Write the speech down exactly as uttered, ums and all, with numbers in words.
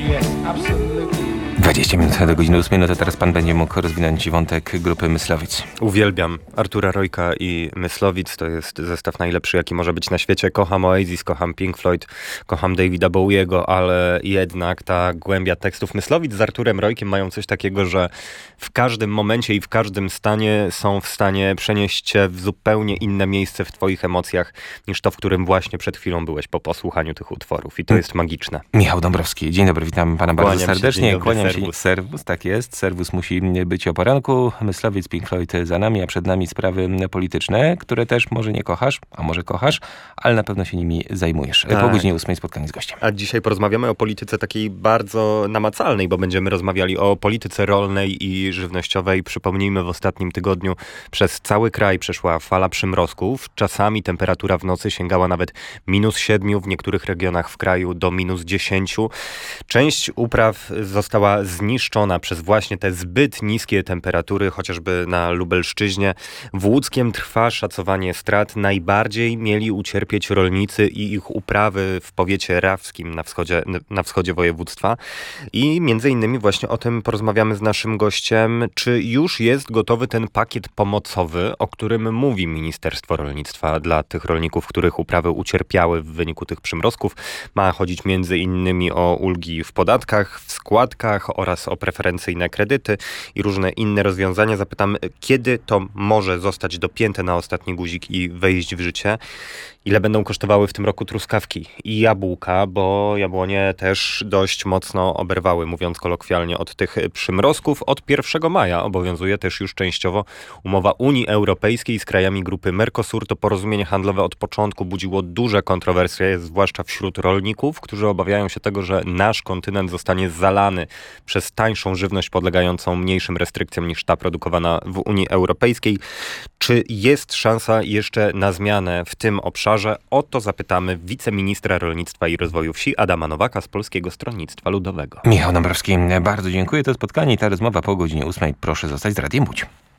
dwadzieścia minut do godziny ósmej, no to teraz pan będzie mógł rozwinąć wątek grupy Myslowic. Uwielbiam Artura Rojka i Myslowic, to jest zestaw najlepszy, jaki może być na świecie. Kocham Oasis, kocham Pink Floyd, kocham Davida Bowiego, ale jednak ta głębia tekstów Myslowic z Arturem Rojkiem mają coś takiego, że w każdym momencie i w każdym stanie są w stanie przenieść cię w zupełnie inne miejsce w twoich emocjach, niż to, w którym właśnie przed chwilą byłeś po posłuchaniu tych utworów. I to jest magiczne. Michał Dąbrowski, dzień dobry, witam pana bardzo Kłaniam serdecznie. Się, Kłaniam się. serwus. Serwus, tak jest. Serwus musi być o poranku. Myslowic, Pink Floyd za nami, a przed nami sprawy polityczne, które też może nie kochasz, a może kochasz, ale na pewno się nimi zajmujesz. Tak. Po godzinie ósmej spotkanie z gościem. A dzisiaj porozmawiamy o polityce takiej bardzo namacalnej, bo będziemy rozmawiali o polityce rolnej i żywnościowej. Przypomnijmy, w ostatnim tygodniu przez cały kraj przeszła fala przymrozków. Czasami temperatura w nocy sięgała nawet minus siedmiu, w niektórych regionach w kraju do minus dziesięciu. Część upraw została zniszczona przez właśnie te zbyt niskie temperatury, chociażby na Lubelszczyźnie. W Łódzkiem trwa szacowanie strat. Najbardziej mieli ucierpieć rolnicy i ich uprawy w powiecie rawskim na wschodzie, na wschodzie województwa. I między innymi właśnie o tym porozmawiamy z naszym gościem. Czy już jest gotowy ten pakiet pomocowy, o którym mówi Ministerstwo Rolnictwa dla tych rolników, których uprawy ucierpiały w wyniku tych przymrozków? Ma chodzić między innymi o ulgi w podatkach, w składkach oraz o preferencyjne kredyty i różne inne rozwiązania. Zapytam, kiedy to może zostać dopięte na ostatni guzik i wejść w życie? Ile będą kosztowały w tym roku truskawki i jabłka, bo jabłonie też dość mocno oberwały, mówiąc kolokwialnie, od tych przymrozków. Od pierwszego maja obowiązuje też już częściowo umowa Unii Europejskiej z krajami grupy Mercosur. To porozumienie handlowe od początku budziło duże kontrowersje, zwłaszcza wśród rolników, którzy obawiają się tego, że nasz kontynent zostanie zalany przez tańszą żywność podlegającą mniejszym restrykcjom niż ta produkowana w Unii Europejskiej. Czy jest szansa jeszcze na zmianę w tym obszarze? O to zapytamy wiceministra rolnictwa i rozwoju wsi Adama Nowaka z Polskiego Stronnictwa Ludowego. Michał Dąbrowski, bardzo dziękuję. To spotkanie i ta rozmowa po godzinie ósmej. Proszę zostać z Radiem Łódź.